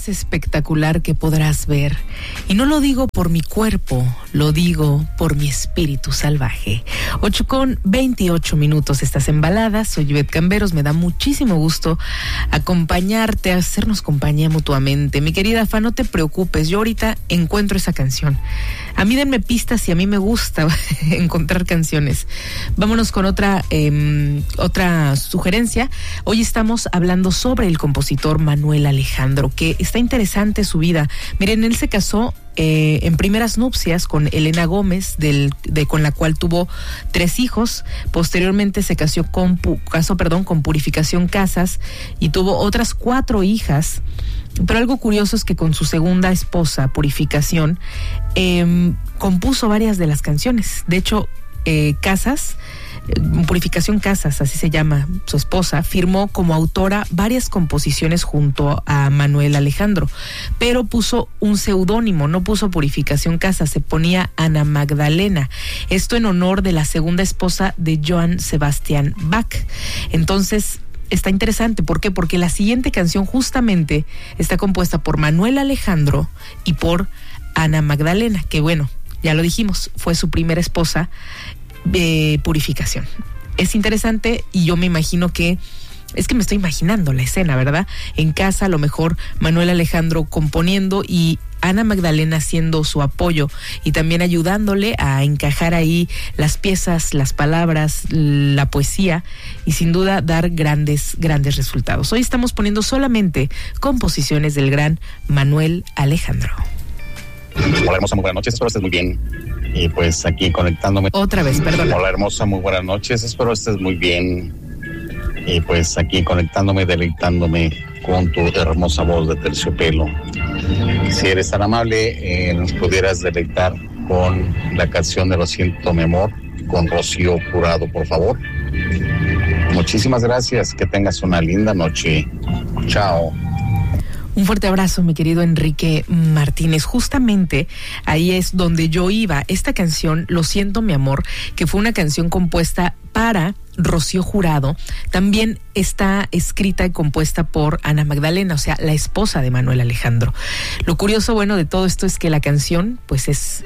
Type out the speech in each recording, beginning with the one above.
más espectacular que podrás ver. Y no lo digo por mi cuerpo, lo digo por mi espíritu salvaje. 8:28 estás en Balada. Soy Ivette Camberos. Me da muchísimo gusto acompañarte, hacernos compañía mutuamente. Mi querida Fa, no te preocupes, yo ahorita encuentro esa canción. A mí denme pistas y a mí me gusta encontrar canciones. Vámonos con otra sugerencia. Hoy estamos hablando sobre el compositor Manuel Alejandro, que está interesante su vida. Miren, él se casó en primeras nupcias con Elena Gómez, con la cual tuvo 3 hijos. Posteriormente se casó con Purificación Casas y tuvo otras 4 hijas. Pero algo curioso es que con su segunda esposa, Purificación, compuso varias de las canciones. De hecho, Purificación Casas, así se llama su esposa, firmó como autora varias composiciones junto a Manuel Alejandro, pero puso un seudónimo, no puso Purificación Casas, se ponía Ana Magdalena, esto en honor de la segunda esposa de Johann Sebastian Bach. Entonces está interesante, ¿por qué? Porque la siguiente canción justamente está compuesta por Manuel Alejandro y por Ana Magdalena, que bueno, ya lo dijimos, fue su primera esposa de Purificación. Es interesante y yo me imagino que, es que me estoy imaginando la escena, ¿verdad? En casa, a lo mejor Manuel Alejandro componiendo y Ana Magdalena haciendo su apoyo y también ayudándole a encajar ahí las piezas, las palabras, la poesía y sin duda dar grandes resultados. Hoy estamos poniendo solamente composiciones del gran Manuel Alejandro. Hola hermosa, muy buenas noches, espero estés muy bien. Y pues aquí conectándome. Otra vez, perdón. Hola hermosa, muy buenas noches, espero estés muy bien. Y pues aquí conectándome, deleitándome con tu hermosa voz de terciopelo. Si eres tan amable, nos pudieras deleitar con la canción de Lo siento mi amor, con Rocío Jurado, por favor. Muchísimas gracias, que tengas una linda noche. Chao. Un fuerte abrazo, mi querido Enrique Martínez. Justamente ahí es donde yo iba. Esta canción, Lo siento, mi amor, que fue una canción compuesta para Rocío Jurado, también está escrita y compuesta por Ana Magdalena, o sea, la esposa de Manuel Alejandro. Lo curioso, bueno, de todo esto es que la canción, pues es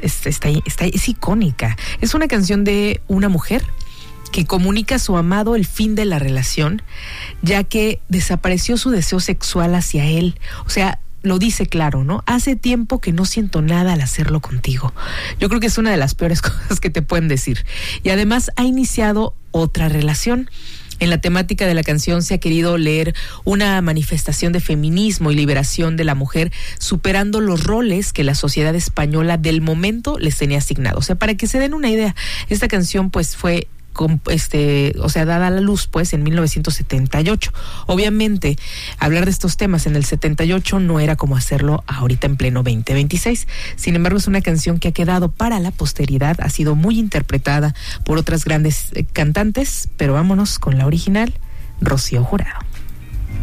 icónica. Es una canción de una mujer que comunica a su amado el fin de la relación, ya que desapareció su deseo sexual hacia él. O sea, lo dice claro, ¿no? Hace tiempo que no siento nada al hacerlo contigo. Yo creo que es una de las peores cosas que te pueden decir. Y además ha iniciado otra relación. En la temática de la canción se ha querido leer una manifestación de feminismo y liberación de la mujer, superando los roles que la sociedad española del momento les tenía asignados. O sea, para que se den una idea, esta canción pues fue dada a la luz pues en 1978. Obviamente, hablar de estos temas en el 78 no era como hacerlo ahorita en pleno 2026. Sin embargo, es una canción que ha quedado para la posteridad, ha sido muy interpretada por otras grandes cantantes, pero vámonos con la original, Rocío Jurado.